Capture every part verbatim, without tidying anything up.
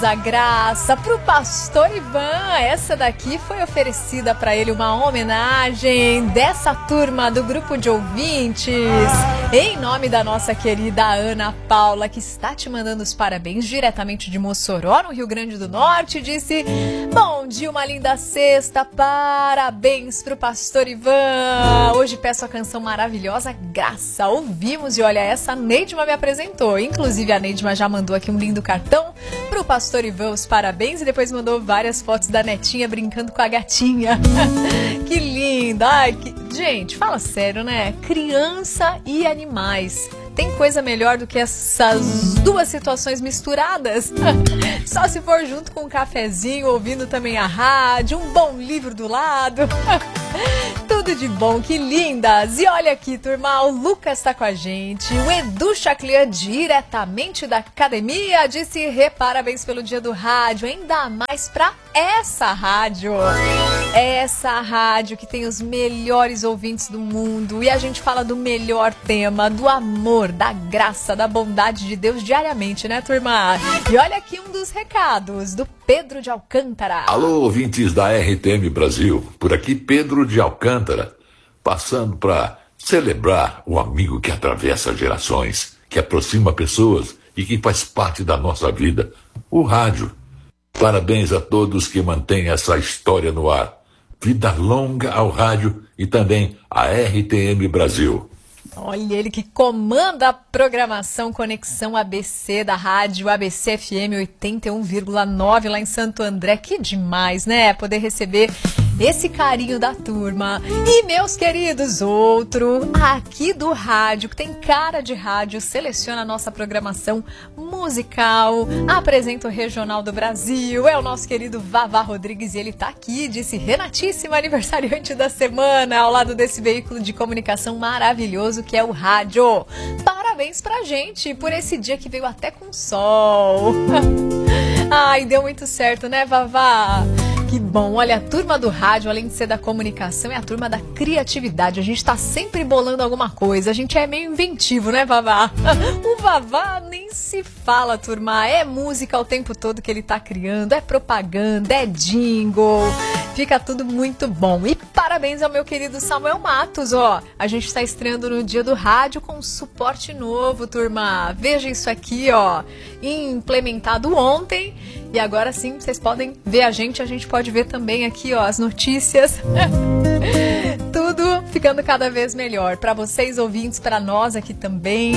A graça pro pastor Ivan, essa daqui foi oferecida para ele, uma homenagem dessa turma do grupo de ouvintes, em nome da nossa querida Ana Paula, que está te mandando os parabéns diretamente de Mossoró, no Rio Grande do Norte. Disse: bom dia, uma linda sexta, parabéns pro pastor Ivan. Hoje peço a canção maravilhosa Graça, ouvimos, e olha, essa a Neidma me apresentou, inclusive a Neidma já mandou aqui um lindo cartão pro pastor Ivan, os parabéns, e depois mandou várias fotos da netinha brincando com a gatinha. Que linda! Ai, que... Gente, fala sério, né? Criança e animais. Tem coisa melhor do que essas duas situações misturadas? Só se for junto com um cafezinho, ouvindo também a rádio, um bom livro do lado. Tudo de bom, que lindas! E olha aqui, turma, o Lucas tá com a gente, o Edu Chaclian, diretamente da academia, disse: Rê, parabéns pelo dia do rádio, ainda mais pra essa rádio. Essa rádio que tem os melhores ouvintes do mundo, e a gente fala do melhor tema, do amor, da graça, da bondade de Deus diariamente, né, turma? E olha aqui um dos recados do Pedro de Alcântara. Alô, ouvintes da R T M Brasil, por aqui Pedro de Alcântara, passando para celebrar o amigo que atravessa gerações, que aproxima pessoas e que faz parte da nossa vida, o rádio. Parabéns a todos que mantêm essa história no ar. Vida longa ao rádio e também à R T M Brasil. Olha, ele que comanda a programação Conexão A B C da rádio A B C F M oitenta e um vírgula nove lá em Santo André. Que demais, né? Poder receber esse carinho da turma. E, meus queridos, outro aqui do rádio, que tem cara de rádio, seleciona a nossa programação musical, apresenta o Regional do Brasil, é o nosso querido Vavá Rodrigues, e ele tá aqui, disse: Renatíssima, aniversariante da semana, ao lado desse veículo de comunicação maravilhoso que é o rádio. Parabéns pra gente por esse dia que veio até com sol. Ai, deu muito certo, né, Vavá? Que bom, olha, a turma do rádio, além de ser da comunicação, é a turma da criatividade. A gente tá sempre bolando alguma coisa, a gente é meio inventivo, né, Vavá? O Vavá nem se fala, turma, é música o tempo todo que ele tá criando, é propaganda, é jingle, fica tudo muito bom. E parabéns ao meu querido Samuel Matos, ó, a gente está estreando no Dia do Rádio com um suporte novo, turma. Veja isso aqui, ó, implementado ontem, e agora sim vocês podem ver a gente, a gente pode ver também aqui, ó, as notícias. Tudo ficando cada vez melhor para vocês ouvintes, para nós aqui também.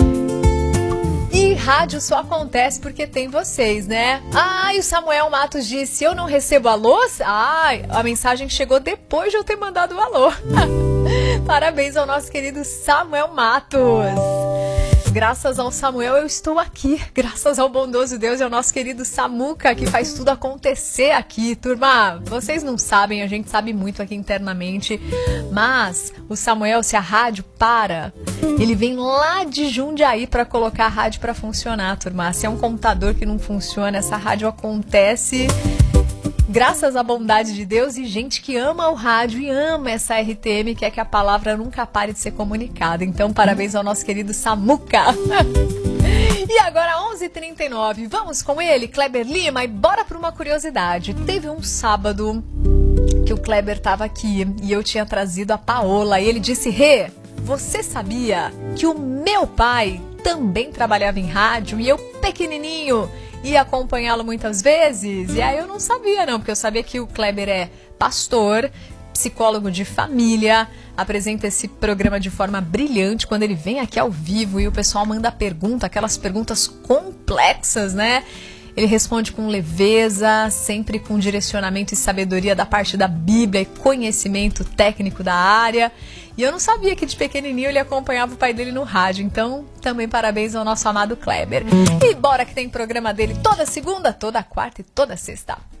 E rádio só acontece porque tem vocês, né? Ah, e o Samuel Matos disse: eu não recebo alôs? Ah, a mensagem chegou depois de eu ter mandado o alô. Parabéns ao nosso querido Samuel Matos. Graças ao Samuel eu estou aqui, graças ao bondoso Deus e ao nosso querido Samuca, que faz tudo acontecer aqui. Turma, vocês não sabem, a gente sabe muito aqui internamente, mas o Samuel, se a rádio para, ele vem lá de Jundiaí para colocar a rádio para funcionar, turma. Se é um computador que não funciona, essa rádio acontece graças à bondade de Deus e gente que ama o rádio e ama essa R T M, que é que a palavra nunca pare de ser comunicada. Então, parabéns ao nosso querido Samuca. E agora, onze e trinta e nove, vamos com ele, Kleber Lima, e bora para uma curiosidade. Teve um sábado que o Kleber estava aqui e eu tinha trazido a Paola, e ele disse: Rê, você sabia que o meu pai também trabalhava em rádio e eu, pequenininho, ia acompanhá-lo muitas vezes? E aí eu não sabia não, porque eu sabia que o Kleber é pastor, psicólogo de família, apresenta esse programa de forma brilhante quando ele vem aqui ao vivo e o pessoal manda pergunta, aquelas perguntas complexas, né? Ele responde com leveza, sempre com direcionamento e sabedoria da parte da Bíblia e conhecimento técnico da área. E eu não sabia que de pequenininho ele acompanhava o pai dele no rádio. Então, também parabéns ao nosso amado Kleber. E bora que tem programa dele toda segunda, toda quarta e toda sexta.